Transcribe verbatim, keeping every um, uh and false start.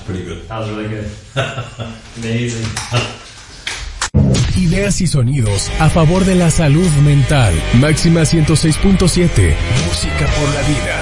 pretty good. That was really good. Amazing. Ideas y sonidos a favor de la salud mental. Máxima ciento seis punto siete. Música por la vida.